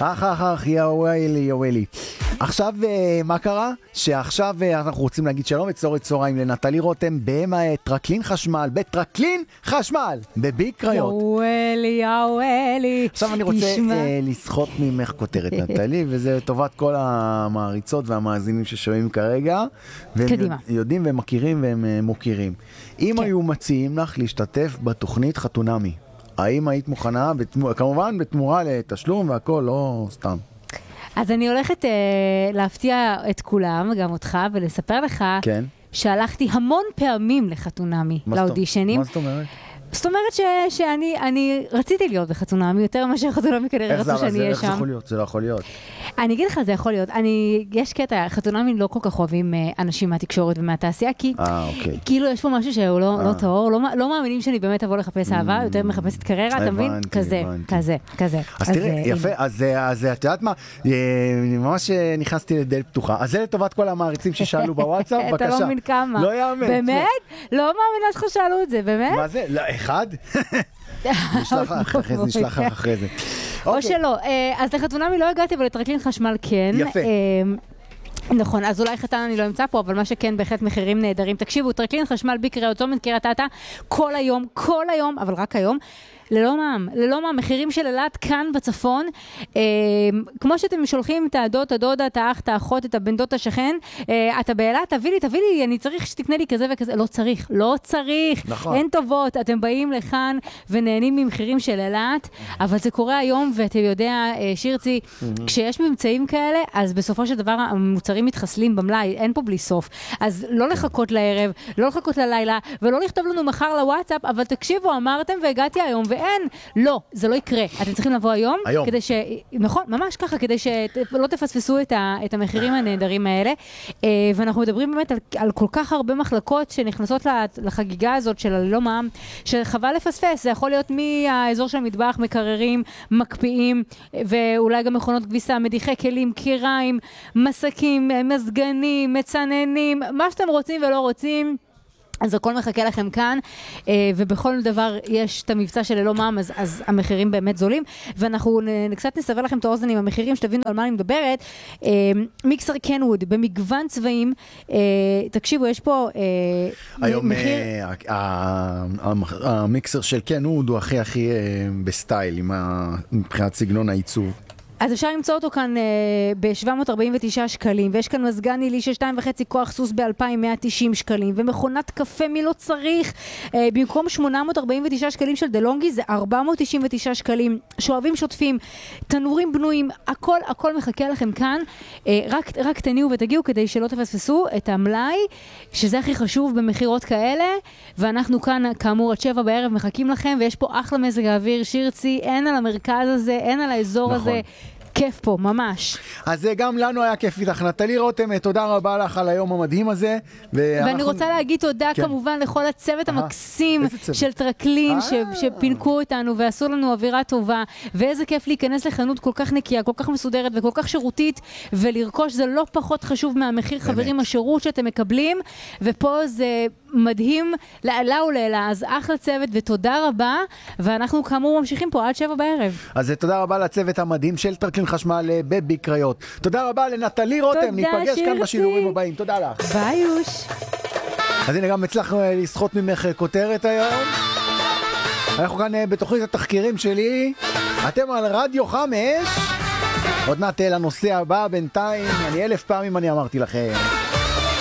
אח, יאווילי. עכשיו, מה קרה? שעכשיו אנחנו רוצים להגיד שלום וצהריים לנטלי רותם בטרקלין חשמל, בביג קריות. יאווילי. עכשיו אני רוצה לסחוט ממך כותרת, נטלי, וזה לטובת כל המעריצות והמאזינים ששומעים כרגע, והם יודעים והם מכירים והם מוכירים. אם היו מציעים לך להשתתף בתוכנית חתונמי, האם היית מוכנה, כמובן בתמורה לתשלום והכל, לא סתם? אז אני הולכת להפתיע את כולם, גם אותך, ולספר לך שהלכתי המון פעמים לחתונמי, לאודישנים. מה זאת אומרת? זאת אומרת שאני רציתי להיות בחתונמי, יותר מאשר חתונמי כנראה רצו שאני אהיה שם. איך זה יכול להיות? זה לא יכול להיות. אני אגיד לך, זה יכול להיות. יש קטע, חתונמי לא כל כך אוהבים אנשים מהתקשורת ומהתעשייה, כי כאילו יש פה משהו שהוא לא טהור, לא מאמינים שאני באמת אבוא לחפש אהבה, יותר מחפשת קריירה, אתה מבין? כזה. אז תראי, יפה, אז את יודעת מה, ממש נכנסתי לדלת פתוחה. אז זה לטובת כל המעריצים ששאלו בוואטסאפ, בבקשה. אתה לא מבין כמה. לא יאמן. באמת? לא מאמינה שלך שאלו את זה, באמת? מה זה? אחד? נשלח אחרי זה. או שלא. אז לחתונמי לא הגעתי, אבל לטרקלין חשמל כן. יפה. נכון, אז אולי חתן אני לא אמצא פה, אבל מה שכן, בהחלט מחירים נהדרים. תקשיבו, טרקלין חשמל בקריות, צומת קריית אתא, כל היום, אבל רק היום, ללא מע"מ, מחירים של אילת כאן בצפון, כמו שאתם שולחים את הדוד, הדודה, את האח, את האחות, את הבן דוד, את השכן, אתה באילת, תביא לי, אני צריך שתקנה לי כזה וכזה, לא צריך, נכון. אין טובות, אתם באים לכאן ונהנים ממחירים של אילת, אבל זה קורה היום, ואתה יודע, שירצי, כשיש מבצעים כאלה, אז בסופו של דבר המוצרים מתחסלים במלאי, אין פה בלי סוף, אז לא לחכות לערב, לא לחכות ללילה, ולא לכתוב לנו מחר לוואטסאפ, אבל תקשיבו, אמרתם והגעתי היום, ואין, לא, זה לא יקרה. אתם צריכים לבוא היום, כדי נכון, ממש ככה, כדי שלא תפספסו את המחירים הנהדרים האלה. ואנחנו מדברים באמת על כל כך הרבה מחלקות שנכנסות לחגיגה הזאת של הלא מע"מ, שחבל לפספס. זה יכול להיות מהאזור של המטבח, מקררים, מקפיאים, ואולי גם מכונות כביסה, מדיחי כלים, קיריים, מסקים, מזגנים, מצננים, מה שאתם רוצים ולא רוצים. אז הכל מחכה לכם כאן, ובכל דבר יש את המבצע של ללא מע"מ, אז המחירים באמת זולים, ואנחנו קצת נסבר לכם את האוזן עם המחירים, שתבינו על מה אני מדברת. מיקסר קנווד, במגוון צבעים, תקשיבו, יש פה היום המיקסר של קנווד הוא הכי בסטייל, מבחינת סגנון העיצוב. אז אפשר למצוא אותו כאן ב-749 שקלים, ויש כאן מזגן נילי של 2.5 כוח סוס ב-2,190 שקלים, ומכונת קפה מי לא צריך, במקום 849 שקלים של דלונגי, זה 499 שקלים, שואבים שוטפים, תנורים בנויים, הכל מחכה לכם כאן, רק תניעו ותגיעו כדי שלא תפספסו את המלאי, שזה הכי חשוב במחירות כאלה, ואנחנו כאן כאמור עד 7 בערב מחכים לכם, ויש פה אחלה מזג האוויר, שירצי, אין על המרכז הזה, אין על האזור הזה, כיף פה, ממש. אז גם לנו היה כיף איתך. נטלי רותם, תודה רבה לך על היום המדהים הזה. ואני רוצה להגיד תודה כמובן לכל הצוות המקסים של טרקלין שפינקו אותנו ועשו לנו אווירה טובה. ואיזה כיף להיכנס לחנות כל כך נקייה, כל כך מסודרת וכל כך שירותית, ולרכוש זה לא פחות חשוב מהמחיר, חברים, השירות שאתם מקבלים. ופה זה מדהים לעלה ולעלה. אז אחלה צוות ותודה רבה. ואנחנו כאמור ממשיכים פה עד 7 בערב. אז תודה רבה לצוות המדהים של טרקלין חשמל בביג קריות. תודה רבה לנטלי רותם, ניפגש כאן בשידורים הבאים. תודה לך. ביי יוש. אז הנה גם הצלחנו לסחוט ממך כותרת היום. אנחנו כאן בתוכנית התחקירים שלי. אתם על רדיו 5. עוד מעט לנושא הבא בינתיים. 1000 פעמים אני אמרתי לכם.